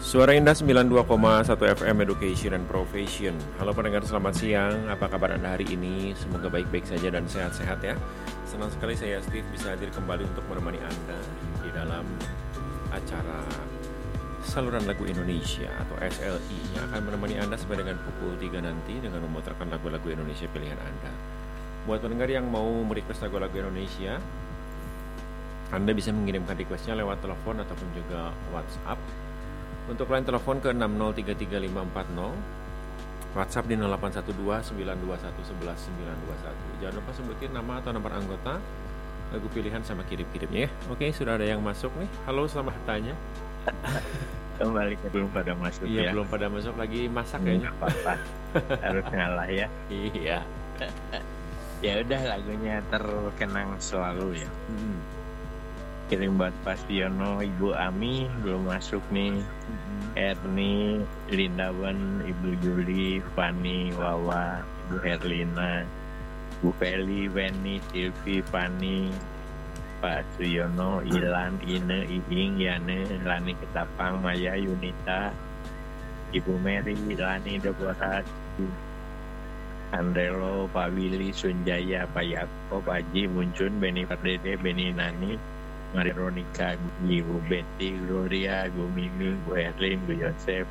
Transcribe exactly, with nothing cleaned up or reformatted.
Suara Indah sembilan puluh dua koma satu F M Education and Profession. Halo pendengar, selamat siang. Apa kabar Anda hari ini? Semoga baik-baik saja dan sehat-sehat ya. Senang sekali saya Steve bisa hadir kembali untuk menemani Anda di dalam acara Saluran Lagu Indonesia atau S L I yang akan menemani Anda sampai dengan pukul tiga nanti dengan memutarkan lagu-lagu Indonesia pilihan Anda. Buat pendengar yang mau merequest lagu-lagu Indonesia, Anda bisa mengirimkan requestnya lewat telepon ataupun juga WhatsApp. Untuk line telepon ke enam nol tiga tiga lima empat nol, WhatsApp di nol delapan satu dua sembilan dua satu satu satu sembilan dua satu. Jangan lupa sebutin nama atau nomor anggota, lagu pilihan sama kirim-kirimnya ya. Oke, sudah ada yang masuk nih. Halo, selamat tanya. Kembali ke belum pada masuk iya, ya. belum pada masuk, lagi masak kayaknya. Apa-apa. Harus ngalah ya. Iya. Ya udah, lagunya terkenang selalu ya. Hmm. Kirim buat Pastiono, Ibu Ami belum masuk nih. Mm-hmm. Erni, Lindawan, Ibu Juli, Fani, Wawa, Ibu Herlina, Bu Feli, Weni, Silvi, Fani, Pak Suyono, Ilan, Ine, Iing, Yane, Lani Ketapang, Maya, Yunita, Ibu Mary, Lani, Deborah, Andrelo, Pak Willy, Sunjaya, Pak Yakob, Aji, Muncun, Beni Pardede, Beni Nani, Maria Ronika, Ibu Betty, Gloria, Bu Mimi, Bu Herlin, Bu Yosef,